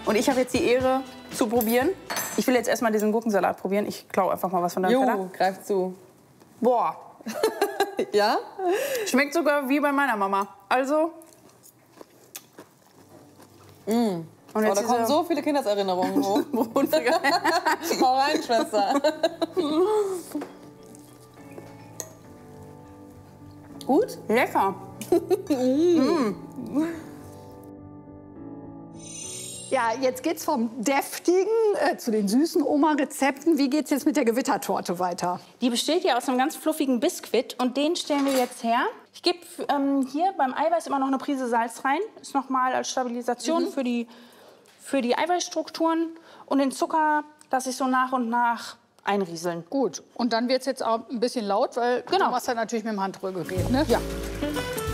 Und ich habe jetzt die Ehre zu probieren. Ich will jetzt erstmal diesen Gurkensalat probieren. Ich klaue einfach mal was von deinem Teller. Greif zu. Boah, Ja? schmeckt sogar wie bei meiner Mama. Also. Und Oh, da kommen so viele Kindheitserinnerungen hoch. Hau rein, Schwester. Gut? Lecker. Ja, jetzt geht's vom deftigen zu den süßen Oma-Rezepten. Wie geht's jetzt mit der Gewittertorte weiter? Die besteht ja aus einem ganz fluffigen Biskuit und den stellen wir jetzt her. Ich gebe hier beim Eiweiß immer noch eine Prise Salz rein. Ist noch mal als Stabilisation für die Eiweißstrukturen. Und den Zucker lasse ich so nach und nach einrieseln. Gut. Und dann wird's jetzt auch ein bisschen laut, weil du machst ja natürlich mit dem Handrührgerät, ne? Ja.